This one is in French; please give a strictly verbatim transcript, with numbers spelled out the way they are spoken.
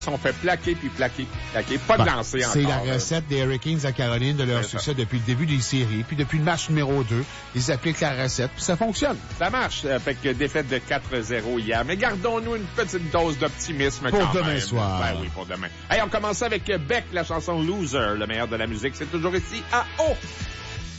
sont fait plaquer puis plaquer puis plaquer. Pas de ben, lancer encore. C'est la recette des Hurricanes à Caroline de leur succès depuis le début des séries. Puis depuis le match numéro deux, ils appliquent la recette puis ça fonctionne. Ça marche. Euh, fait que défaite de quatre zéro hier. Mais gardons-nous une petite dose d'optimisme pour quand demain même. soir. Ben oui, pour demain. Hey, on commence avec Beck, la chanson Loser, le meilleur de la musique. C'est toujours ici à O.